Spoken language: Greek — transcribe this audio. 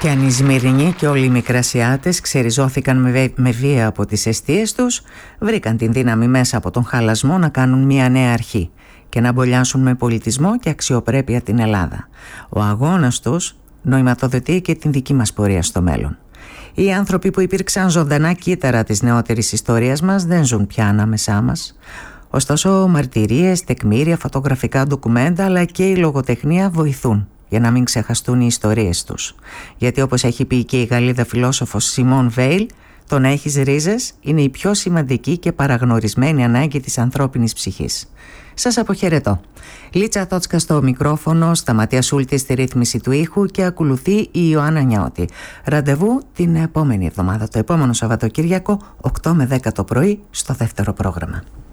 Και αν οι Σμυρνοί και όλοι οι Μικρασιάτες ξεριζώθηκαν με βία από τις εστίες τους, βρήκαν την δύναμη μέσα από τον χαλασμό να κάνουν μια νέα αρχή και να μπολιάσουν με πολιτισμό και αξιοπρέπεια την Ελλάδα. Ο αγώνας τους νοηματοδοτεί και την δική μας πορεία στο μέλλον. Οι άνθρωποι που υπήρξαν ζωντανά κύτταρα της νεότερης ιστορίας μας δεν ζουν πια ανάμεσά μας. Ωστόσο, μαρτυρίες, τεκμήρια, φωτογραφικά ντοκουμέντα αλλά και η λογοτεχνία βοηθούν για να μην ξεχαστούν οι ιστορίες τους. Γιατί όπως έχει πει και η Γαλλίδα φιλόσοφος Σιμών Βέιλ, το να έχεις ρίζες είναι η πιο σημαντική και παραγνωρισμένη ανάγκη της ανθρώπινης ψυχής. Σας αποχαιρετώ. Λίτσα Τότσκα στο μικρόφωνο, Σταματία Σούλτη στη ρύθμιση του ήχου και ακολουθεί η Ιωάννα Νιώτη. Ραντεβού την επόμενη εβδομάδα, το επόμενο Σαββατοκύριακο, 8 με 10 το πρωί, στο δεύτερο πρόγραμμα.